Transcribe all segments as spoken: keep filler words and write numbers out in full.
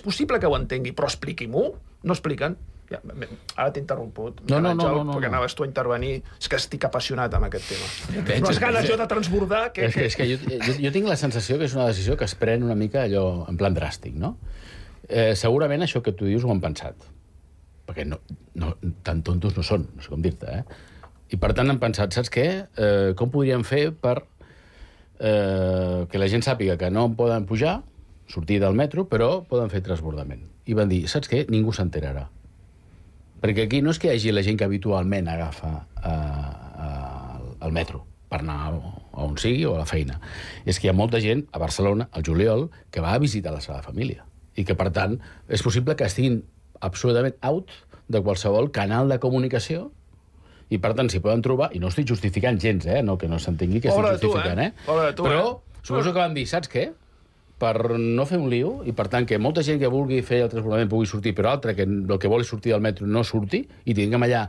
possible que ho entengui, però expliqui-m'ho. No expliquen. Ja, ara t'he interromput. No, no, no, no, no. Perquè anaves tu a intervenir. És que estic apassionat amb aquest tema. Veig, no has ganes jo de transbordar... Que, és que, és que jo, jo, jo tinc la sensació que és una decisió que es pren una mica allò en plan dràstic, no? Eh, segurament això que tu dius ho han pensat. Perquè no, no, tan tontos no són, no sé com dir-te, eh? I per tant han pensat, saps què? Eh, com podríem fer per eh, que la gent sàpiga que no poden pujar, sortir del metro, però poden fer transbordament. I van dir, saps què? Ningú s'enterarà. Perquè aquí no és que hi hagi la gent que habitualment agafa eh, eh, el metro per anar a on sigui o a la feina. És que hi ha molta gent a Barcelona, al juliol, que va a visitar la seva família. I que, per tant, és possible que estiguin absolutament out de qualsevol canal de comunicació i, per tant, s'hi poden trobar, i no estic justificant gens, eh? No, que no s'entengui que estic justificant, eh? Pobre de tu, però eh? suposo que van dir, saps què? Per no fer un lío, i per tant que molta gent que vulgui fer el transbordament pugui sortir, però altra que el que vol sortir del metro no surti, i tinguem allà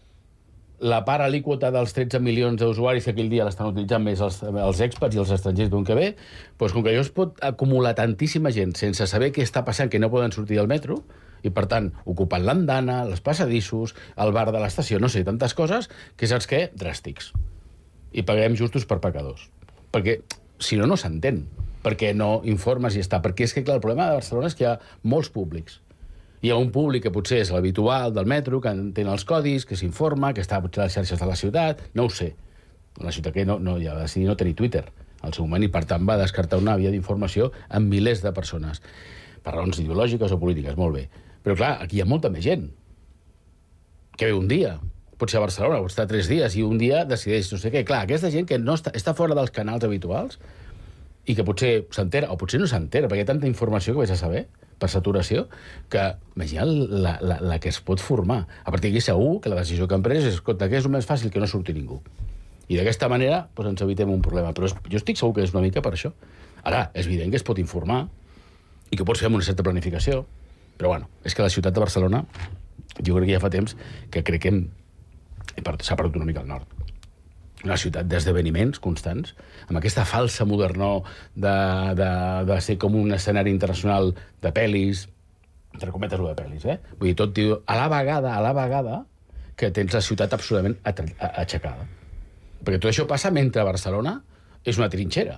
la part alíquota dels tretze milions d'usuaris que aquell dia l'estan utilitzant més els, els expats i els estrangers d'un que ve, doncs com que allò es pot acumular tantíssima gent sense saber què està passant, que no poden sortir del metro, i per tant ocupant l'andana, els passadissos, el bar de l'estació, no sé, tantes coses, que saps què? Dràstics. I paguem justos per pecadors. Perquè, si no, no s'entén. Perquè no informes i està. Perquè és que, clar, el problema de Barcelona és que hi ha molts públics. Hi ha un públic que potser és l'habitual del metro, que entén els codis, que s'informa, que està potser a les xarxes de la ciutat, no ho sé. La ciutat que no, no, ja va decidir no tenir Twitter al seu moment i, per tant, va descartar una via d'informació amb milers de persones. Per raons ideològiques o polítiques, molt bé. Però, clar, aquí hi ha molta més gent que ve un dia. Pot ser a Barcelona, pot estar tres dies, i un dia decideix no sé què. Clar, aquesta gent que no està, està fora dels canals habituals i que potser s'entera, o potser no s'entera, perquè hi ha tanta informació que vais a saber, per saturació, que imagina la, la, la que es pot formar. A partir d'aquí segur que la decisió que han pres és, escolta, que és el més fàcil que no surti ningú. I d'aquesta manera doncs, ens evitem un problema. Però jo estic segur que és una mica per això. Ara, és evident que es pot informar i que pots fer amb una certa planificació, però bueno, és que la ciutat de Barcelona, jo crec que ja fa temps que crec que hem... s'ha perdut una mica al nord. Una ciutat d'esdeveniments constants, amb aquesta falsa modernor de, de, de ser com un escenari internacional de pel·lis, entre cometes o de pel·lis, eh? Vull dir, tot diu, a la vegada, a la vegada, que tens la ciutat absolutament aixecada. Perquè tot això passa mentre Barcelona és una trinxera.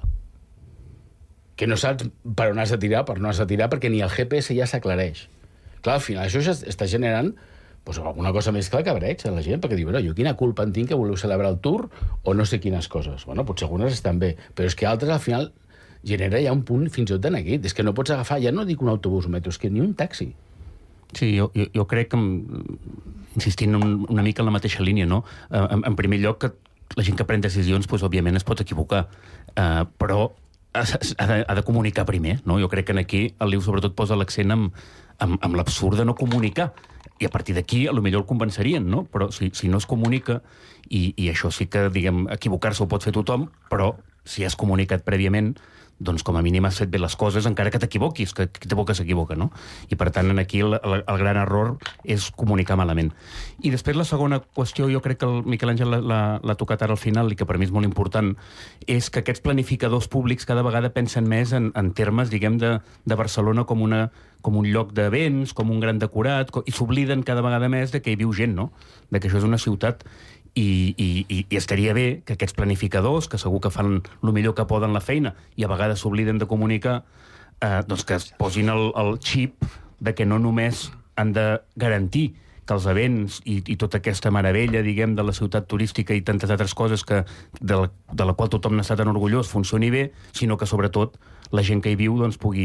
Que no saps per on has de tirar, per on has de tirar, perquè ni el G P S ja s'aclareix. Clar, al final això està generant pues, alguna cosa més que el cabreig a la gent, perquè diu, bueno, jo quina culpa en tinc que voleu celebrar el Tour o no sé quines coses. Bueno, potser algunes estan bé, però és que altres al final genera ja un punt fins i tot de neguit. És que no pots agafar, ja no dic un autobús o metro, és que ni un taxi. Sí, jo, jo, jo crec que, insistint una mica en la mateixa línia, no? En, en primer lloc, que la gent que pren decisions, pues, òbviament, es pot equivocar, uh, però ha, ha, de, ha de comunicar primer, no? Jo crec que aquí el Liu sobretot posa l'accent amb, amb, amb l'absurd de no comunicar. I a partir d'aquí, a lo millor el convencerien, no? Però si, si no es comunica, i, i això sí que, diguem, equivocar-se ho pot fer tothom, però si has comunicat prèviament, doncs com a mínim has fet bé les coses, encara que t'equivoquis, que qui t'equivoca s'equivoca, no? I per tant, aquí el, el, el gran error és comunicar malament. I després la segona qüestió, jo crec que el Miquel Àngel l'ha tocat ara al final, i que per mi és molt important, és que aquests planificadors públics cada vegada pensen més en, en termes, diguem, de, de Barcelona com una com un lloc d'events, com un gran decorat, i s'obliden cada vegada més de que hi viu gent, no? De que això és una ciutat. I, i, i estaria bé que aquests planificadors, que segur que fan el millor que poden la feina, i a vegades s'obliden de comunicar, eh, doncs que es posin el, el xip de que no només han de garantir que els events i, i tota aquesta meravella, diguem, de la ciutat turística i tantes altres coses que, de, la, de la qual tothom n'està tan orgullós funcioni bé, sinó que, sobretot, la gent que hi viu doncs, pugui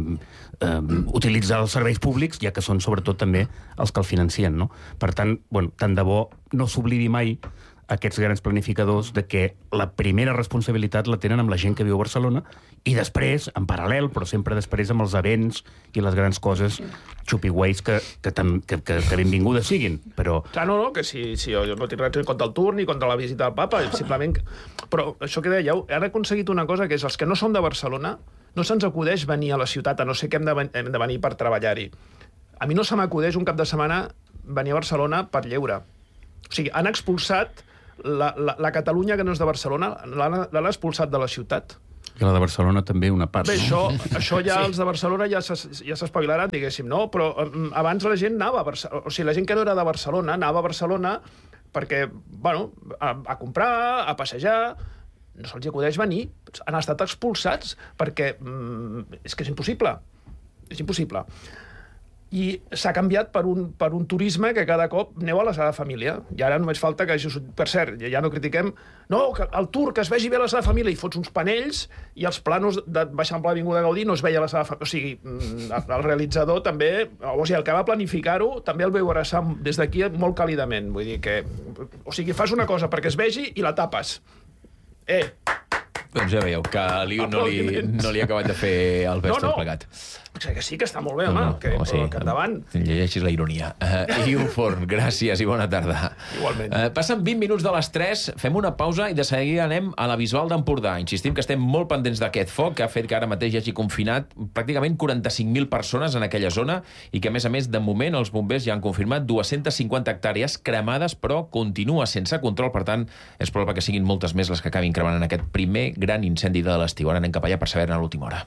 eh, utilitzar els serveis públics, ja que són, sobretot, també els que el financien, no? Per tant, bueno, tant de bo no s'oblidi mai aquests grans planificadors de que la primera responsabilitat la tenen amb la gent que viu a Barcelona i després, en paral·lel, però sempre després amb els events i les grans coses xupi-guais que, que, que, que, que benvingudes siguin, però... Clar, no, no, que si, si jo no tinc res contra el Tour ni contra la visita del papa, simplement... Però això que dèieu, han aconseguit una cosa que és els que no som de Barcelona no se'ns acudeix venir a la ciutat, a no ser que hem de, ven hem de venir per treballar-hi. A mi no se m'acudeix un cap de setmana venir a Barcelona per lleure. O sigui, han expulsat la, la, la Catalunya que no és de Barcelona, l'han expulsat de la ciutat. I la de Barcelona també una part. Bé, no? això, això ja sí. Els de Barcelona ja s'espavilaran, ja diguéssim, no? Però um, abans la gent anava a Barcelona, o sigui, la gent que no era de Barcelona anava a Barcelona perquè, bueno, a, a comprar, a passejar, no se'ls acudeix venir, han estat expulsats perquè um, és que és impossible, és impossible. I s'ha canviat per un, per un turisme que cada cop aneu a la Sagrada Família. I ara només falta que... Per cert, ja no critiquem... No, que el tour, que es vegi bé la Sagrada Família, i fots uns panells i els planos de baixant per l'Avinguda Gaudí no es veia la Sagrada Família. O sigui, el realitzador també... O sigui, el que va planificar-ho també el veu abraçar des d'aquí molt càlidament. Vull dir que... O sigui, fas una cosa perquè es vegi i la tapes. Eh... Doncs ja veieu que a l'Iu no, li, no li ha acabat de fer el best no, no. plegat. O sigui que sí que està molt bé, home, no, no. que, oh, sí. que endavant. Llegeixis la ironia. Uh, Iu Forn, gràcies i bona tarda. Igualment. Uh, passen vint minuts de les tres, fem una pausa i de seguida anem a la Bisbal d'Empordà. Insistim que estem molt pendents d'aquest foc, que ha fet que ara mateix hi hagi confinat pràcticament quaranta-cinc mil persones en aquella zona i que, a més a més, de moment els bombers ja han confirmat dues-centes cinquanta hectàrees cremades, però continua sense control. Per tant, és probable que siguin moltes més les que acabin cremant en aquest primer gran incendi de l'estiu. Ara anem cap allà per saber-ne a l'última hora.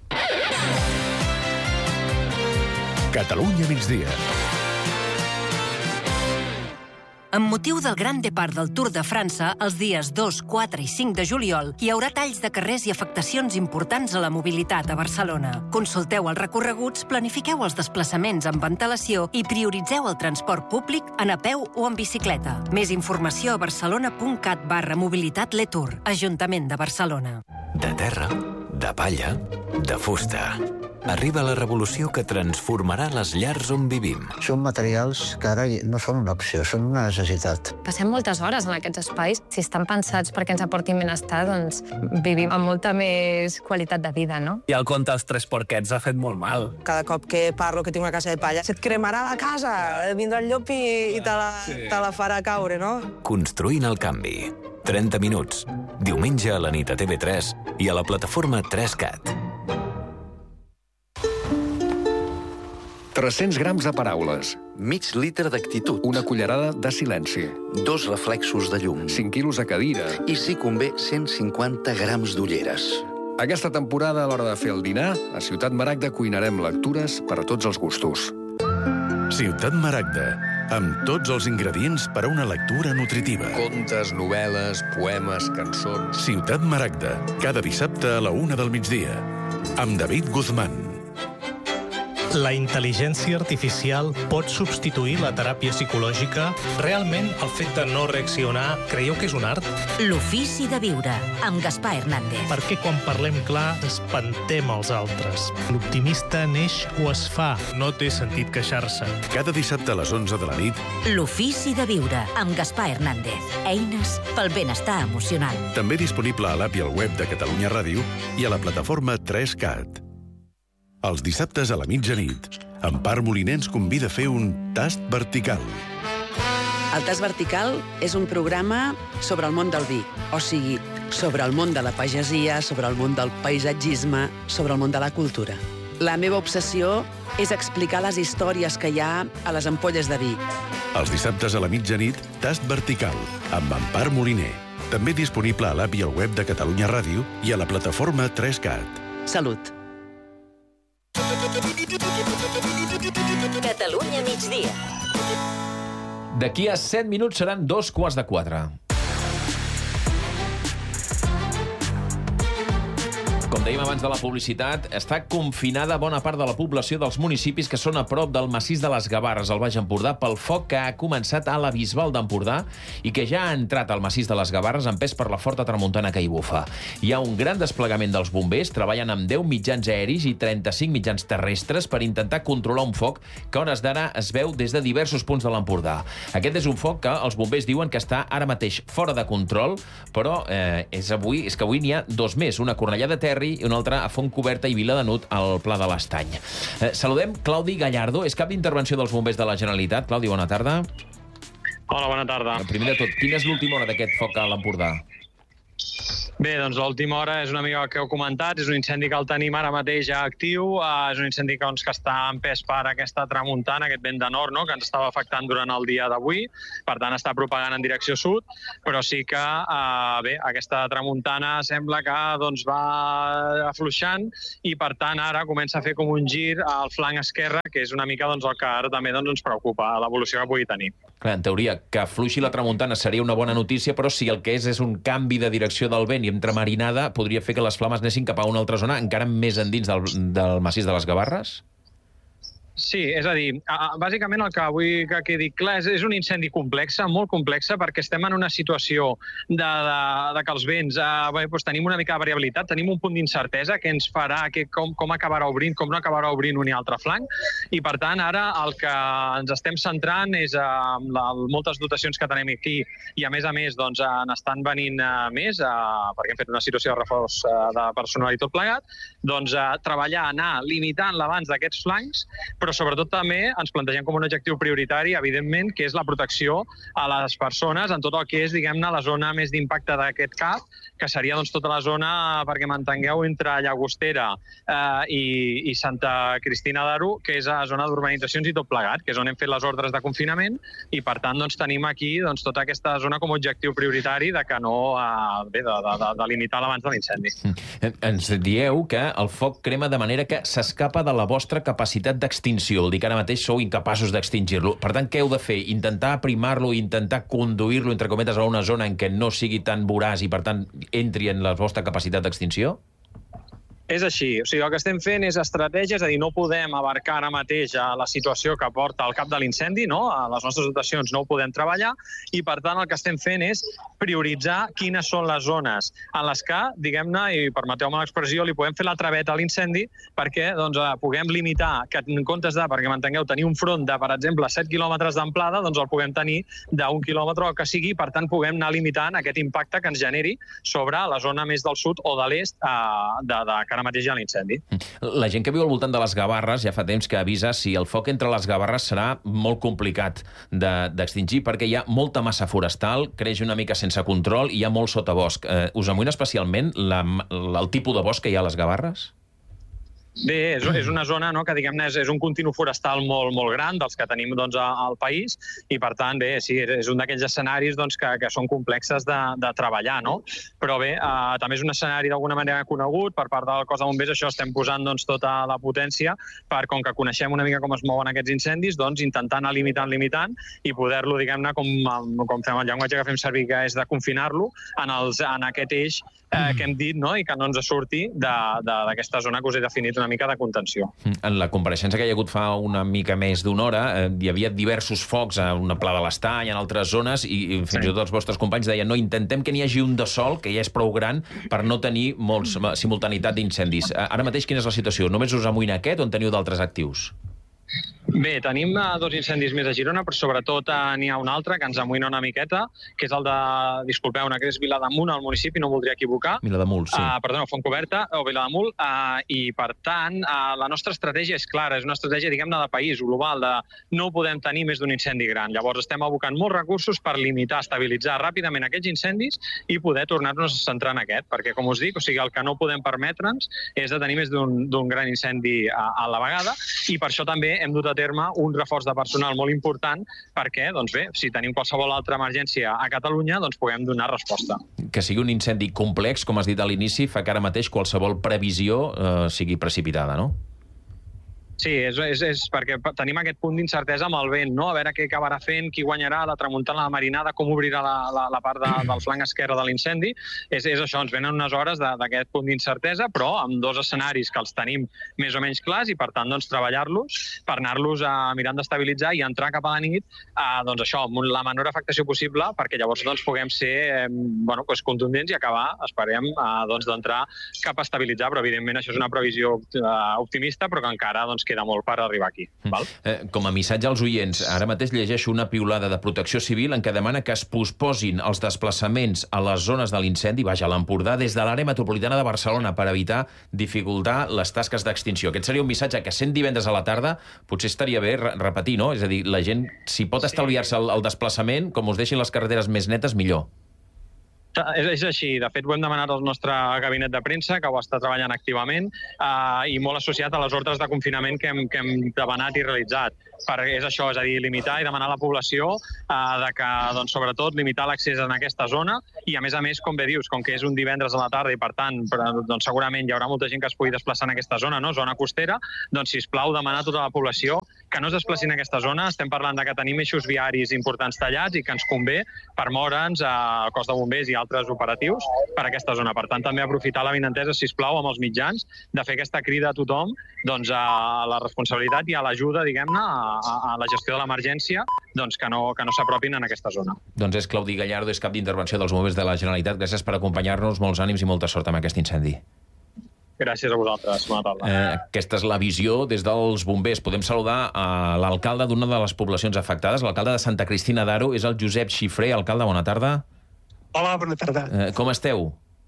Catalunya migdia. Amb motiu del Gran Depart del Tour de França, els dies dos, quatre i cinc de juliol, hi haurà talls de carrers i afectacions importants a la mobilitat a Barcelona. Consulteu els recorreguts, planifiqueu els desplaçaments amb antelació i prioritzeu el transport públic en a peu o en bicicleta. Més informació a barcelona.cat barra mobilitat Letour, Ajuntament de Barcelona. De terra, de palla, de fusta. Arriba la revolució que transformarà les llars on vivim. Són materials que ara no són una opció, són una necessitat. Passem moltes hores en aquests espais. Si estan pensats perquè ens aportin benestar, doncs vivim amb molta més qualitat de vida, no? I el conte dels tres porquets ha fet molt mal. Cada cop que parlo que tinc una casa de palla, se't cremarà la casa, vindrà el llop i, i te, la, sí. te la farà caure, no? Construint el canvi. trenta minuts. Diumenge a la nit a T V tres i a la plataforma tres cat. tres-cents grams de paraules. Mig litre d'actitud. Una cullerada de silenci. Dos reflexos de llum. cinc quilos de cadira. I, si convé, cent cinquanta grams d'ulleres. Aquesta temporada, a l'hora de fer el dinar, a Ciutat Maragda cuinarem lectures per a tots els gustos. Ciutat Maragda, amb tots els ingredients per a una lectura nutritiva. Contes, novel·les, poemes, cançons... Ciutat Maragda, cada dissabte a la una del migdia. Amb David Guzmán. La intel·ligència artificial pot substituir la teràpia psicològica? Realment, el fet de no reaccionar, creieu que és un art? L'ofici de viure, amb Gaspar Hernández. Perquè quan parlem clar, espantem els altres. L'optimista neix o es fa, no té sentit queixar-se. Cada dissabte a les onze de la nit. L'ofici de viure, amb Gaspar Hernández. Eines pel benestar emocional. També disponible a l'app i al web de Catalunya Ràdio i a la plataforma tres cat. Els dissabtes a la mitjanit, Empar Moliner ens convida a fer un tast vertical. El tast vertical és un programa sobre el món del vi, o sigui, sobre el món de la pagesia, sobre el món del paisatgisme, sobre el món de la cultura. La meva obsessió és explicar les històries que hi ha a les ampolles de vi. Els dissabtes a la mitjanit, tast vertical, amb Empar Moliner. També disponible a l'app i al web de Catalunya Ràdio i a la plataforma tres cat. Salut. Catalunya migdia. D'aquí a set minuts seran dos quarts de quatre. Com dèiem abans de la publicitat, està confinada bona part de la població dels municipis que són a prop del massís de les Gavarres, al Baix Empordà, pel foc que ha començat a la Bisbal d'Empordà i que ja ha entrat al massís de les Gavarres empès per la forta tramuntana que hi bufa. Hi ha un gran desplegament dels bombers, treballen amb deu mitjans aeris i trenta-cinc mitjans terrestres per intentar controlar un foc que a hores d'ara es veu des de diversos punts de l'Empordà. Aquest és un foc que els bombers diuen que està ara mateix fora de control, però eh, és, avui, és que avui n'hi ha dos més, una a Cornellà de Terri i una altra a Fontcoberta i Viladenut al Pla de l'Estany. Eh, saludem Claudi Gallardo, és cap d'intervenció dels bombers de la Generalitat. Claudi, bona tarda. Hola, bona tarda. Primer de tot, quina és l'última hora d'aquest foc a l'Empordà? Bé, doncs l'última hora és una mica que heu comentat, és un incendi que el tenim ara mateix ja actiu, uh, és un incendi que, doncs, que està empès per aquesta tramuntana, aquest vent de nord, no?, que ens estava afectant durant el dia d'avui, per tant està propagant en direcció sud, però sí que uh, bé, aquesta tramuntana sembla que doncs, va afluixant i per tant ara comença a fer com un gir al flanc esquerre, que és una mica doncs, el que ara també doncs, ens preocupa, l'evolució que pugui tenir. Clar, en teoria, que afluixi la tramuntana seria una bona notícia, però si el que és és un canvi de direcció del vent i entre marinada, podria fer que les flames anessin cap a una altra zona, encara més endins del, del massís de les Gavarres? Sí, és a dir, bàsicament el que vull que quedi clar és, és un incendi complex, molt complex, perquè estem en una situació de, de, de que els vents eh, bé, doncs tenim una mica de variabilitat, tenim un punt d'incertesa que ens farà que com, com acabarà obrint, com no acabarà obrint un i altre flanc, i per tant ara el que ens estem centrant és en la, moltes dotacions que tenim aquí i a més a més doncs, n'estan venint eh, més, eh, perquè hem fet una situació de reforç eh, de personal i tot plegat, doncs eh, treballar, anar limitant l'avanç d'aquests flancs, però sobretot també ens plantegem com un objectiu prioritari, evidentment, que és la protecció a les persones en tot el que és, diguem-ne, la zona més d'impacte d'aquest cap, que seria doncs, tota la zona, perquè m'entengueu, entre Llagostera eh, i, i Santa Cristina d'Aro, que és la zona d'urbanitzacions i tot plegat, que és on hem fet les ordres de confinament, i per tant doncs, tenim aquí doncs, tota aquesta zona com a objectiu prioritari de que no, eh, bé, de, de, de, de limitar l'abans de l'incendi. Ens dieu que el foc crema de manera que s'escapa de la vostra capacitat d'extinció. Vol dir que ara mateix sou incapaços d'extingir-lo. Per tant, què heu de fer? Intentar aprimar-lo, intentar conduir-lo, entre cometes, a una zona en què no sigui tan voraç i, per tant, entri en la vostra capacitat d'extinció? És així. O sigui, el que estem fent és estratègia, és a dir, no podem abarcar ara mateix a la situació que porta al cap de l'incendi, no? A les nostres dotacions no ho podem treballar i, per tant, el que estem fent és prioritzar quines són les zones en les que, diguem-ne, i permeteu-me l'expressió, li podem fer la traveta a l'incendi perquè doncs, puguem limitar que en comptes de, perquè m'entengueu, tenir un front de, per exemple, set quilòmetres d'amplada, doncs el puguem tenir d'un quilòmetre o que sigui, per tant, puguem anar limitant aquest impacte que ens generi sobre la zona més del sud o de l'est eh, de, de cara mateix a l'incendi. La gent que viu al voltant de les Gavarres ja fa temps que avisa si el foc entre les Gavarres serà molt complicat d'extingir de, perquè hi ha molta massa forestal, creix una mica sense control i hi ha molt sotabosc. Eh, us amoïna especialment la, la, el tipus de bosc que hi ha a les Gavarres? Bé, és, és una zona no, que diguem-ne és, és un continu forestal molt, molt gran dels que tenim doncs, al país i per tant, bé, sí, és un d'aquells escenaris doncs, que, que són complexes de, de treballar, no? Però bé, eh, també és un escenari d'alguna manera conegut per part del cos de bombers, això estem posant doncs, tota la potència per, com que coneixem una mica com es mouen aquests incendis, doncs intentar anar limitant, limitant i poder-lo, diguem-ne, com, com fem el llenguatge que fem servir, que és de confinar-lo en, els, en aquest eix eh, que hem dit, no? I que no ens surti d'aquesta zona que us he definit una mica de contenció. En la compareixença que hi ha hagut fa una mica més d'una hora, eh, hi havia diversos focs a una pla de l'Estany, en altres zones, i, i fins i tot els vostres companys deien no, intentem que n'hi hagi un de sol, que ja és prou gran, per no tenir molts, simultanitat d'incendis. Ara mateix, quina és la situació? Només us amoïna aquest o en teniu d'altres actius? Bé, tenim uh, dos incendis més a Girona, però sobretot uh, n'hi ha un altre que ens amoïna una miqueta, que és el de, disculpeu-me, que és Vilademunt, al municipi, no em voldria equivocar. Vilademunt, sí. Uh, perdó, Fontcoberta o Vilademunt, uh, i per tant uh, la nostra estratègia és clara, és una estratègia, diguem-ne, de país, global, de no podem tenir més d'un incendi gran. Llavors estem abocant molts recursos per limitar, estabilitzar ràpidament aquests incendis i poder tornar-nos a centrar en aquest, perquè, com us dic, o sigui, el que no podem permetre'ns és de tenir més d'un gran incendi a, a la vegada, i per això també hem dut a terme un reforç de personal molt important perquè, doncs bé, si tenim qualsevol altra emergència a Catalunya, doncs puguem donar resposta. Que sigui un incendi complex, com has dit a l'inici, fa que ara mateix qualsevol previsió eh, sigui precipitada, no? Sí, és, és, és perquè tenim aquest punt d'incertesa amb el vent, no? A veure què acabarà fent, qui guanyarà, la tramuntana, la marinada, com obrirà la, la, la part de, del flanc esquerre de l'incendi. És, és això, ens venen unes hores d'aquest punt d'incertesa, però amb dos escenaris que els tenim més o menys clars i, per tant, doncs, treballar-los per anar-los mirant d'estabilitzar i entrar cap a la nit, eh, doncs això, amb la menor afectació possible, perquè llavors doncs, puguem ser eh, bueno, doncs, contundents i acabar, esperem, eh, doncs, d'entrar cap a estabilitzar, però evidentment això és una previsió eh, optimista, però que encara doncs, queda molt per arribar aquí. Val? Eh, com a missatge als oients, ara mateix llegeixo una piulada de Protecció Civil en què demana que es posposin els desplaçaments a les zones de l'incendi, vaja, a l'Empordà, des de l'àrea metropolitana de Barcelona per evitar dificultar les tasques d'extinció. Aquest seria un missatge que, sent divendres a la tarda, potser estaria bé repetir, no? És a dir, la gent, si pot estalviar-se el, el desplaçament, com us deixin les carreteres més netes, millor. És, és així. De fet, ho hem demanat al nostre gabinet de premsa, que ho està treballant activament, eh, i molt associat a les ordres de confinament que hem, que hem demanat i realitzat. Perquè és això, és a dir, limitar i demanar a la població eh, de que, doncs, sobretot, limitar l'accés en aquesta zona i, a més a més, com bé dius, com que és un divendres a la tarda i, per tant, doncs, segurament hi haurà molta gent que es pugui desplaçar en aquesta zona, no? Zona costera, doncs, sisplau, demanar a tota la població que no es desplacin en aquesta zona. Estem parlant de que tenim eixos viaris importants tallats i que ens convé per moure'ns al cos de bombers i altres operatius per aquesta zona. Per tant, també aprofitar la vinentesa, sisplau, amb els mitjans, de fer aquesta crida a tothom doncs, a la responsabilitat i a l'ajuda, diguem-ne, a, a la gestió de l'emergència, doncs, que no, que no s'apropin en aquesta zona. Doncs és Claudi Gallardo, és cap d'intervenció dels bombers de la Generalitat. Gràcies per acompanyar-nos, molts ànims i molta sort amb aquest incendi. Gràcies a vosaltres. Bona tarda. Eh, aquesta és la visió des dels bombers. Podem saludar a l'alcalde d'una de les poblacions afectades. L'alcalde de Santa Cristina d'Aro és el Josep Xifré. Alcalde, bona tarda. Hola, bona tarda. Eh, com esteu?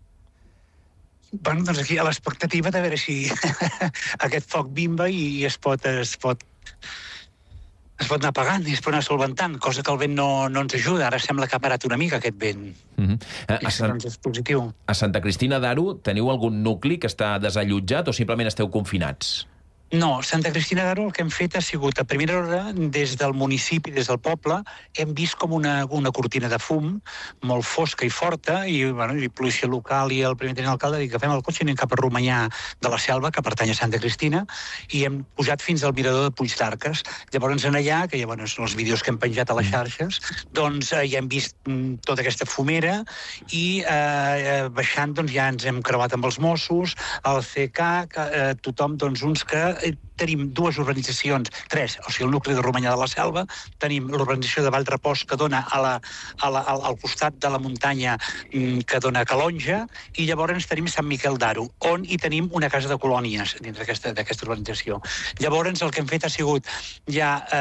Bueno, doncs aquí a l'expectativa de veure si aquest foc bimba i es pot, es pot, es pot anar apagant i es pot anar solventant, cosa que el vent no, no ens ajuda. Ara sembla que ha parat una mica aquest vent. Mm-hmm. a, a, Sant... doncs és positiu. A Santa Cristina d'Aro teniu algun nucli que està desallotjat o simplement esteu confinats? No, Santa Cristina d'Aro el que hem fet ha sigut, a primera hora, des del municipi, des del poble, hem vist com una, una cortina de fum molt fosca i forta, i, bueno, i policia local i el primer tenent d'alcalde dic que fem el cotxe i anem cap a Romanyà de la Selva, que pertany a Santa Cristina, i hem pujat fins al mirador de Puig d'Arques. Llavors, en allà, que ja, bueno, són els vídeos que hem penjat a les xarxes, doncs eh, ja hem vist mm, tota aquesta fumera i eh, baixant, doncs ja ens hem creuat amb els Mossos, el C K, que, eh, tothom, doncs uns que tenim dues urbanitzacions, tres, o sigui, el nucli de Romanyà de la Selva, tenim l'urbanització de Vallrepòs, que dona a la, a la, al, al costat de la muntanya que dona a Calonja, i llavors tenim Sant Miquel d'Aro, on hi tenim una casa de colònies dins d'aquesta urbanització. Llavors el que hem fet ha sigut ja eh,